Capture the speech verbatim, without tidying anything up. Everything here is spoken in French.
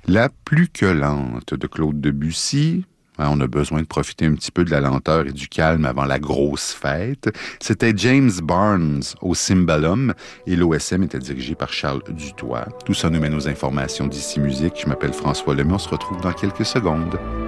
La plus que lente de Claude Debussy. On a besoin de profiter un petit peu de la lenteur et du calme avant la grosse fête. C'était James Barnes au Cymbalum et l'O S M était dirigé par Charles Dutoit. Tout ça nous mène aux informations d'Ici Musique. Je m'appelle François Lemay. On se retrouve dans quelques secondes.